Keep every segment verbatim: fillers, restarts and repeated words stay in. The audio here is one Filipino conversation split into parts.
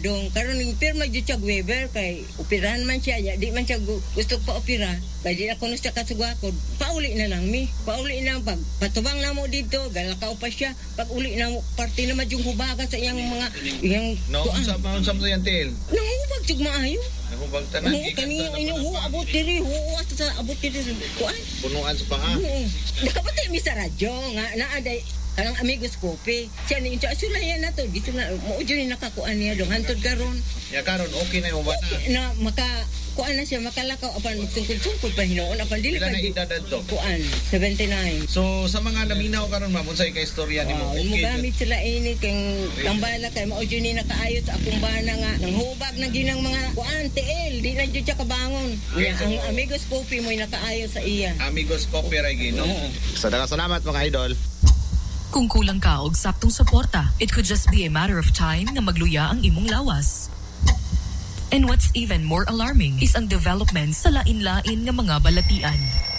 dong. Karon ning pirma jud siya Weber kay operahan man siya, ya, di man siya gu- gusto pa opera. Kay di na kuno siya kasugwakod. Pauli na lang mi. Pauli na pag patubang na mo dito, galakaw pa siya. Pag uli na mo parte na madyong hubaga sa iyang mga iyang No, unsa pa unsa mo yan til? nangubag jud maayo. Nahubag tanan Oo, kaniyang inyong hu abot diri, hu sa abot diri kuan. punuan sa paha. Oo. Nakapatay mi sa radyo nga naaday kanang amigos kopi. Siya ni siya sulayan na to. Dito na mo jud ni nakakuan niya dong hantod karon. Ya karon okay na yung bata. Na maka kuan na siya makalakaw apan magtungkol-tungkol pa hinoon apan dili Ilan pa na edad adto? kuan seventy-nine. So sa mga laminaw karon ma'am unsay ka istorya nimo? Wow, mo gamit sila ini kay tambala kay mao jud ni nakaayos sa akong bana nga nang hubag na ginang mga kuan T L di na jud siya kabangon. Okay, so- Ang amigos kopi mo nakaayos sa iya. Amigos Coffee ra gino. Sa daghang salamat mga idol. Kung kulang ka og saktong suporta, it could just be a matter of time na magluya ang imong lawas. And what's even more alarming is ang development sa lain-lain nga mga balatian.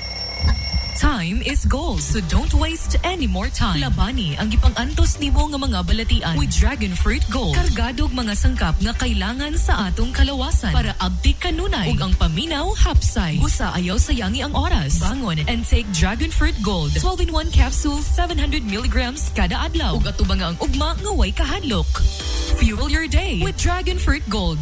Time is gold, so don't waste any more time. Labani ang gipang-antos nimo nga mga balatian with Dragon Fruit Gold. Kargadog mga sangkap nga kailangan sa atong kalawasan para abtik kanunay ug ang paminaw hapsay. Busa ayaw sayangi ang oras. Bangon and take Dragon Fruit Gold. twelve in one capsules, seven hundred milligrams kada adlaw. Ug atubang nga ang ugma nga way kahadlok. Fuel your day with Dragon Fruit Gold.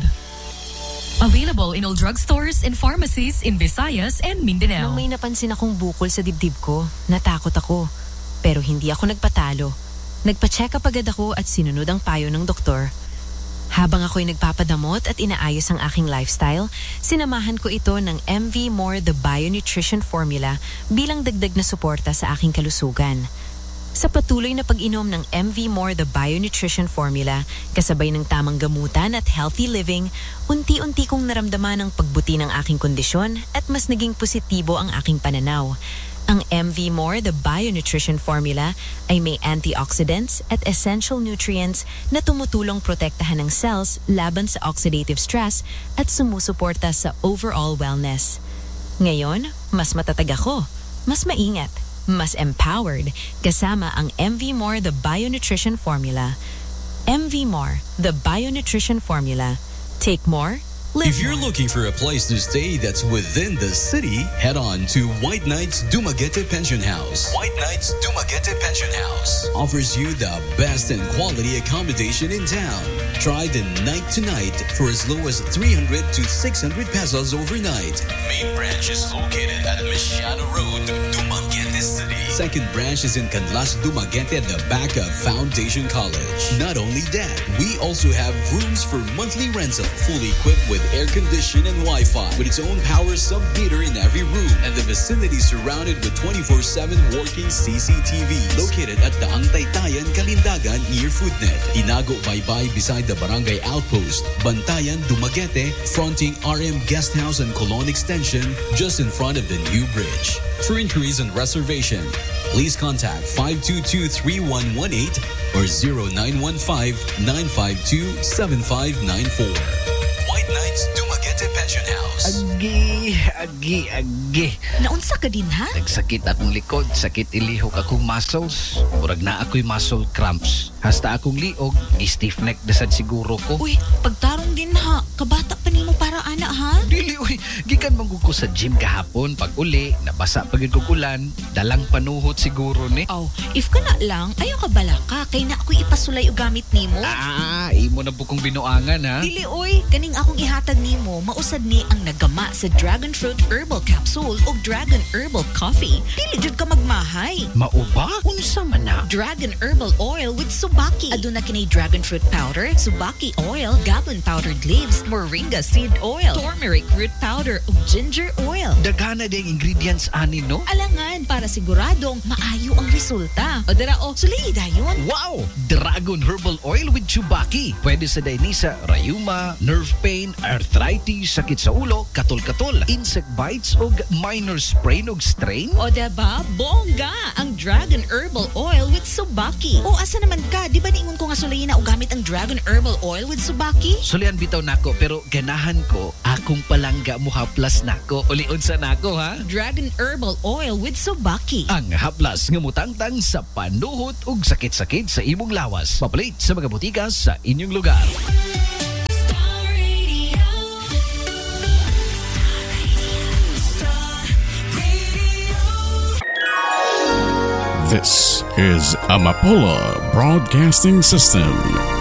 Available in all drugstores and pharmacies in Visayas and Mindanao. Nang may napansin akong bukol sa dibdib ko, natakot ako. Pero hindi ako nagpatalo. Nagpa-check up agad ako at sinunod ang payo ng doktor. Habang ako'y nagpapadamot at inaayos ang aking lifestyle, sinamahan ko ito ng M V More The Bio-Nutrition Formula bilang dagdag na suporta sa aking kalusugan. Sa patuloy na pag-inom ng M V More The Bio-Nutrition Formula, kasabay ng tamang gamutan at healthy living, unti-unti kong naramdaman ang pagbuti ng aking kondisyon at mas naging positibo ang aking pananaw. Ang M V More The Bio-Nutrition Formula ay may antioxidants at essential nutrients na tumutulong protektahan ng cells laban sa oxidative stress at sumusuporta sa overall wellness. Ngayon, mas matatag ako, mas maingat, mas empowered kasama ang M V More The Bio-Nutrition Formula. M V More The Bio-Nutrition Formula. Take more, live If you're more. looking for a place to stay that's within the city, head on to White Knights Dumaguete Pension House. White Knights Dumaguete Pension House offers you the best and quality accommodation in town. Try the night to night for as low as three hundred to six hundred pesos overnight. Main branch is located at Michiano Road, Dumaguete City. Second branch is in Canlas, Dumaguete at the back of Foundation College. Not only that, we also have rooms for monthly rental, fully equipped with air condition and Wi-Fi, with its own power sub-meter in every room, and the vicinity surrounded with twenty-four seven working C C T V. Located at the Taytayan, Kalindagan near Foodnet. Inago Baybay beside the Barangay Outpost. Bantayan, Dumaguete, fronting R M Guest House and Colon Extension, just in front of the new bridge. For inquiries and reservation, please contact five two two, three one one eight or zero nine one five, nine five two, seven five nine four. White Knights Dumaguete Pension House. Agi, agi, agi. Naunsa ka din ha? Nagsakit akong likod, sakit ilihok akong muscles. Murag na ako'y muscle cramps. Hasta akong liog, stiff neck dasad siguro ko. Uy, pagtarong din ha. Kabata pa nimo para ana ha? Dili, uy, gikan manggug ko sa gym kahapon. Pag uli, nabasa pagid ko kulan. Dalang panuhot siguro ni. Oh, if ka na lang, ayaw ka bala ka. Kay na ako'y ipasulay o gamit nimo. Ah, imo na po kong binuangan ha. Dili oy, kaning akong ihatag nimo, mausad ni ang nagama sa Dragon Fruit Herbal Capsule o Dragon Herbal Coffee. Dili jud ka magmahay. Mao ba? Unsa man na? Dragon Herbal Oil with Subaki. Aduna kinay Dragon Fruit Powder, Subaki Oil, Gabon Powdered Leaves, Moringa Seed Oil, Turmeric Root Powder ug Ginger Oil. Daghana ding ingredients ani no? Alangan para siguradong maayo ang resulta. O dara o, sulay dayon. Wow! Dragon Herbal Oil with Chubaki. Pwede sa dainisa, rayuma, nerve pain, arthritis, sakit sa ulo, katol-katol, insect bites o minor sprain o strain. O diba, bongga ang Dragon Herbal Oil with Subaki. O asa naman ka, di ba niingon ko nga sulayin na o gamit ang Dragon Herbal Oil with Subaki? Sulian bitaw nako pero ganahan ko akong palangga mo haplas nako. Uliun sa nako ha. Dragon Herbal Oil with Subaki. Ang haplas nga mutangtang sa panuhot ug sakit-sakit sa imong lawas. Papalit sa mga butika sa inyong lugar. This is Amapola Broadcasting System.